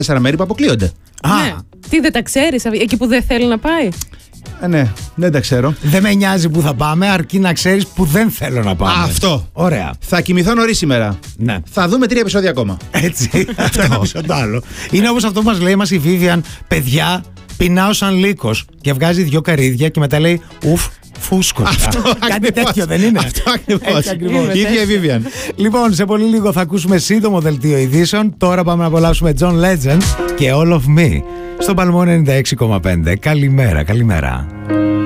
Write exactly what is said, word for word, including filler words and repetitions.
τέσσερα μέρη που αποκλείονται. Α, ναι. Τι δεν τα ξέρεις, εκεί που δεν θέλει να πάει? Ε, ναι, δεν τα ξέρω. Δεν με νοιάζει που θα πάμε, αρκεί να ξέρεις που δεν θέλω να πάμε. Α, αυτό. Ωραία. Θα κοιμηθώ νωρίς σήμερα. Ναι. Θα δούμε τρία επεισόδια ακόμα. Έτσι. Αυτό το άλλο. Είναι όπως αυτό που μας λέει μας η Vivian, παιδιά, πεινάω σαν λύκος. Και βγάζει δυο καρύδια και μετά λέει ουφ. Φούσκο. Κάτι τέτοιο δεν είναι? Αυτό ακριβώς. Η ίδια η Vivian. Λοιπόν, σε πολύ λίγο θα ακούσουμε σύντομο δελτίο ειδήσεων. Τώρα πάμε να απολαύσουμε John Legend και All of Me στον Παλμό ενενήντα έξι κόμμα πέντε. Καλημέρα, καλημέρα.